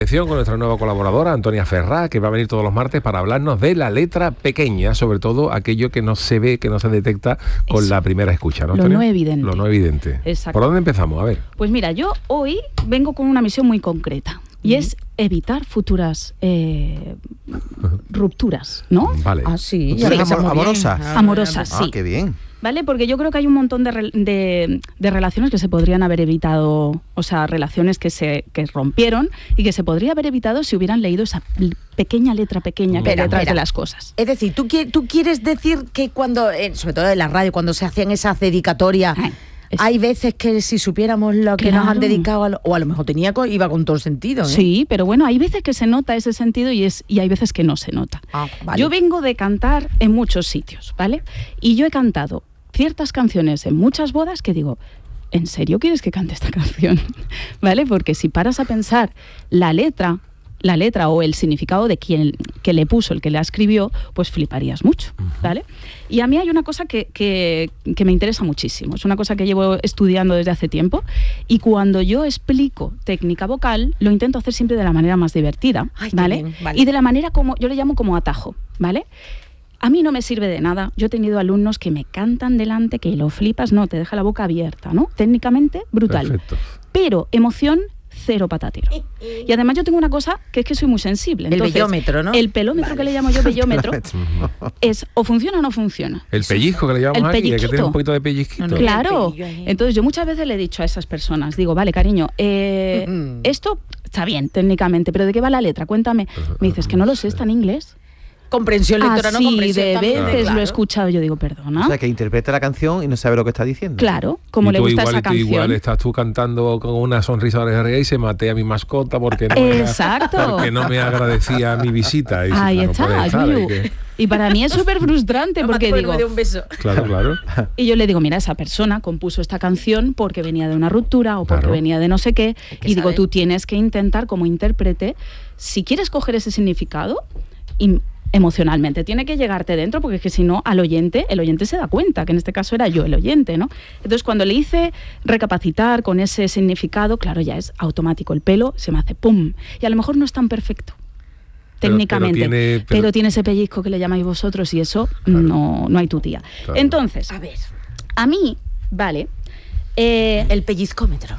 Con nuestra nueva colaboradora, Antonia Ferrá, que va a venir todos los martes para hablarnos de la letra pequeña, sobre todo aquello que no se ve, que no se detecta con la primera escucha, ¿no, Antonia? Lo no evidente. Lo no evidente. Exacto. ¿Por dónde empezamos? A ver. Pues mira, yo hoy vengo con una misión muy concreta y es evitar futuras rupturas, ¿no? Vale. Ah, sí. Sí. Amorosas. Amorosas, sí. Ah, qué bien. ¿Vale? Porque yo creo que hay un montón de relaciones que se podrían haber evitado, o sea, relaciones que rompieron y que se podría haber evitado si hubieran leído esa pequeña letra pequeña que hay detrás de las cosas. Es decir, ¿tú quieres decir que cuando, sobre todo en la radio, cuando se hacían esas dedicatorias, hay veces que si supiéramos lo que nos han dedicado, o a lo mejor iba con todo el sentido, ¿eh? Sí, pero bueno, hay veces que se nota ese sentido y hay veces que no se nota. Vale. Yo vengo de cantar en muchos sitios, ¿vale? Y yo he cantado ciertas canciones en muchas bodas que digo, ¿en serio quieres que cante esta canción? ¿Vale? Porque si paras a pensar la letra o el significado de quien que le puso, el que la escribió, pues fliparías mucho, ¿vale? Y a mí hay una cosa que me interesa muchísimo, es una cosa que llevo estudiando desde hace tiempo, y cuando yo explico técnica vocal, lo intento hacer siempre de la manera más divertida, ¿vale? Y de la manera como, yo le llamo como atajo, ¿vale? A mí no me sirve de nada. Yo he tenido alumnos que me cantan delante, que lo flipas, no, te deja la boca abierta, ¿no? Técnicamente, brutal. Perfecto. Pero emoción, cero patatero. Y además yo tengo una cosa que es que soy muy sensible. Entonces, el bellómetro, ¿no? El pelómetro, que le llamo yo bellómetro, es o funciona o no funciona. El pellizco que le llamamos El aquí, hay que tener pellizquito. un poquito de pellizquito. Claro. Entonces yo muchas veces le he dicho a esas personas, digo, vale, cariño, esto está bien técnicamente, pero ¿de qué va la letra? Cuéntame. Me dices que no lo sé, está en inglés. Comprensión lectora, no comprensión de también, veces claro. lo he escuchado, yo digo, perdona. O sea, que interpreta la canción y no sabe lo que está diciendo. Claro, como Y le tú gusta igual, esa canción. Igual estás tú cantando con una sonrisa de oreja y se maté a mi mascota porque no me agradecía mi visita. Y ahí no está, puede estar, Yuyu. Y para mí es súper frustrante porque digo... Me dio un beso. Claro. Y yo le digo, mira, esa persona compuso esta canción porque venía de una ruptura o porque venía de no sé qué. Y digo, tú tienes que intentar como intérprete, si quieres coger ese significado... emocionalmente tiene que llegarte dentro, porque es que si no, el oyente se da cuenta, que en este caso era yo el oyente, ¿no? Entonces cuando le hice recapacitar con ese significado, claro, ya es automático, el pelo se me hace pum, y a lo mejor no es tan perfecto técnicamente, pero tiene ese pellizco que le llamáis vosotros, y eso no hay tu tía. Claro. Entonces, a mí, vale, el pellizcómetro.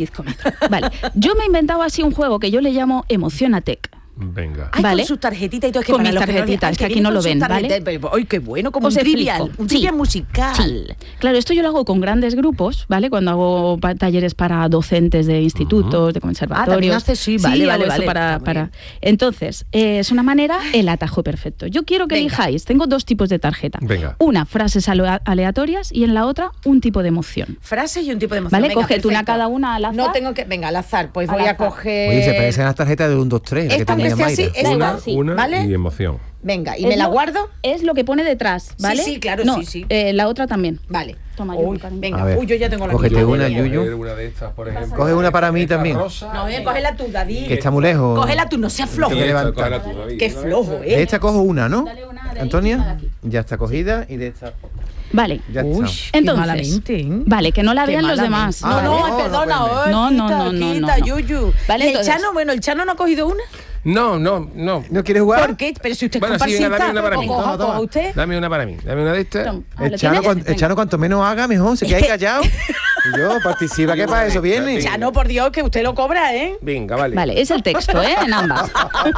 Vale, yo me he inventado así un juego que yo le llamo Emocionatec. Venga. Ay, ¿vale? Con sus tarjetitas y todo. Es que con para mis los tarjetitas, que aquí no lo ven, ¿vale? ¡Ay, qué bueno! Como Os un trivial, explico. un trivial musical. Sí. Claro, esto yo lo hago con grandes grupos, ¿vale? Cuando hago talleres para docentes de institutos, de conservatorios. También haces, vale. Entonces, es una manera, el atajo perfecto. Yo quiero que elijáis, tengo dos tipos de tarjeta. Venga. Una, frases aleatorias, y en la otra, un tipo de emoción. Frases y un tipo de emoción. ¿Vale? Coge tú una cada una al azar. No tengo que... Venga, al azar. Pues voy a coger... Oye, se parecen las tarjetas de 1, 2, 3. Esta que sea así, Una ¿vale? y emoción. Venga, ¿y me la guardo? Es lo que pone detrás, ¿vale? Sí, claro, no, sí. La otra también. Vale. Toma, venga, yo ya tengo la Cógete una, Una Yuyu. de estas, por ejemplo. Coge una para mí también. Rosa. No, cógela tú, David. Que está muy lejos. Cógela tú, no seas flojo. Te levanta. Cógela tú, David. Qué flojo, De esta cojo una, ¿no? Dale una de ahí, Antonia, una de aquí. ya está cogida, y de esta Vale. ya está. Entonces, vale, que no la vean los demás. No, perdona. No. Yuyu. Vale, ¿Y el entonces- Chano? Bueno, ¿el Chano no ha cogido una? No. ¿No quieres jugar? ¿Por qué? Pero si usted es Bueno, sí, venga, comparsista, dame una para mí. coja usted. Dame una para mí. Dame una de estas. Toma. El ¿Lo Chano, tienes? el Chano cuanto menos haga, mejor. Se queda ahí callado. Y yo, participa, que para eso viene. Chano, por Dios, que usted lo cobra, ¿eh? Venga, vale. Vale, es el texto, en ambas.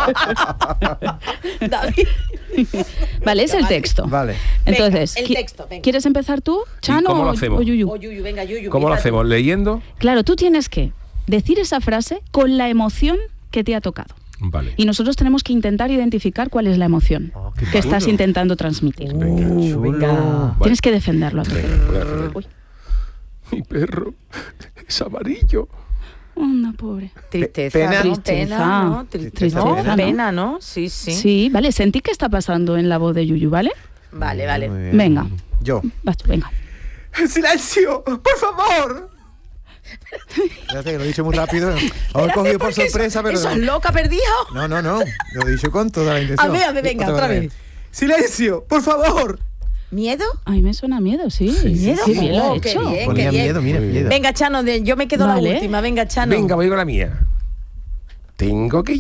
David. Vale, es el texto. Vale. Entonces, Venga, el texto, venga. ¿quieres empezar tú, Chano, cómo lo hacemos? o Yuyu? Yuyu, venga, Yuyu. ¿Cómo lo hacemos? ¿Leyendo? Claro, tú tienes que decir esa frase con la emoción que te ha tocado. Vale. Y nosotros tenemos que intentar identificar cuál es la emoción qué que estás chulo. intentando transmitir. Venga. Venga. Tienes que defenderlo a tu Venga. Mi perro es amarillo. Anda, pobre. Tristeza, Pena. ¿no? Tristeza, ¿no? ¿no? Pena, ¿no? Sí. Sí, vale, sentí que está pasando en la voz de Yuyu, ¿vale? Vale. Muy bien. Venga, Yo. vas tú, venga. ¡Silencio! ¡Por favor! Fíjate que lo he dicho muy rápido. Lo he cogido por sorpresa, pero... ¿Eso es loca perdido? No. Lo he dicho con toda la intención. A ver, venga, otra vez. ¡Silencio! ¡Por favor! ¿Miedo? A mí me suena miedo, sí. ¿Miedo? Qué bien lo ha Oh, qué hecho. bien. Ponía bien. miedo, mira, miedo. Venga, Chano, yo me quedo Vale. la última. Venga, Chano. Venga, voy con la mía. Tengo que